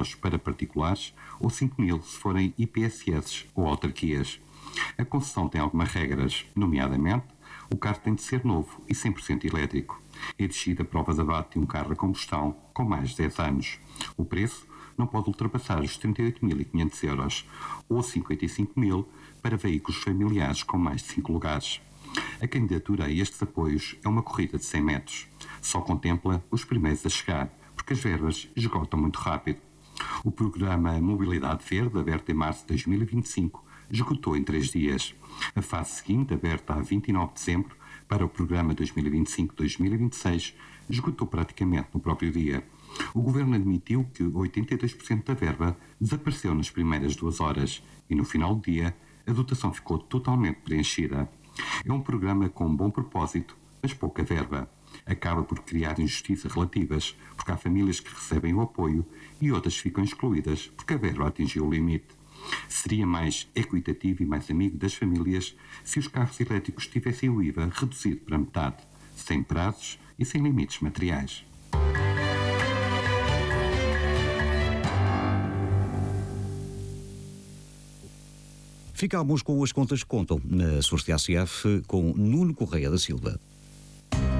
euros para particulares ou 5.000 se forem IPSS ou autarquias. A concessão tem algumas regras, nomeadamente, o carro tem de ser novo e 100% elétrico. É exigida a prova de abate de um carro a combustão com mais de 10 anos. O preço não pode ultrapassar os 38.500 euros ou 55.000 para veículos familiares com mais de 5 lugares. A candidatura a estes apoios é uma corrida de 100 metros. Só contempla os primeiros a chegar, porque as verbas esgotam muito rápido. O programa Mobilidade Verde, aberto em março de 2025, esgotou em 3 dias. A fase seguinte, aberta a 29 de dezembro, para o programa 2025-2026, esgotou praticamente no próprio dia. O Governo admitiu que 82% da verba desapareceu nas primeiras 2 horas e, no final do dia, a dotação ficou totalmente preenchida. É um programa com bom propósito, mas pouca verba. Acaba por criar injustiças relativas, porque há famílias que recebem o apoio e outras ficam excluídas porque a verba atingiu o limite. Seria mais equitativo e mais amigo das famílias se os carros elétricos tivessem o IVA reduzido para metade, sem prazos e sem limites materiais. Ficamos com as contas que contam na Source TSF com Nuno Correia da Silva.